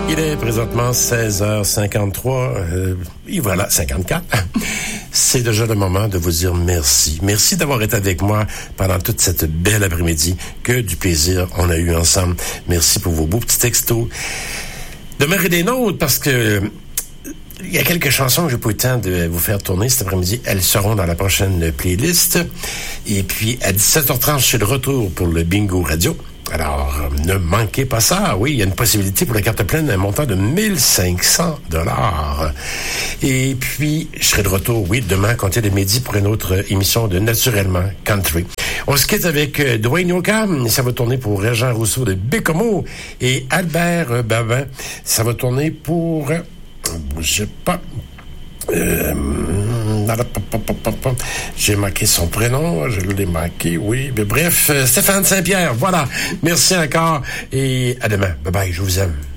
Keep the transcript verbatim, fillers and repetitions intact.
Il est présentement seize heures cinquante-trois, euh, et voilà, cinquante-quatre. C'est déjà le moment de vous dire merci. Merci d'avoir été avec moi pendant toute cette belle après-midi. Que du plaisir on a eu ensemble. Merci pour vos beaux petits textos. Demeurez des nôtres parce que il y a quelques chansons que j'ai pas eu le temps de vous faire tourner cet après-midi. Elles seront dans la prochaine playlist. Et puis, à dix-sept heures trente, je suis de retour pour le Bingo Radio. Alors, ne manquez pas ça. Oui, il y a une possibilité pour la carte pleine d'un montant de mille cinq cents dollars. Et puis, je serai de retour, oui, demain, à compter de midi pour une autre émission de Naturellement Country. On se quitte avec euh, Dwayne Yoka. Ça va tourner pour Régent Rousseau de Bécomo. Et Albert Babin. Ça va tourner pour... Euh, je sais pas... Euh, j'ai manqué son prénom, je l'ai manqué, oui. Mais bref, Stéphane Saint-Pierre, voilà. Merci encore et à demain. Bye bye, je vous aime.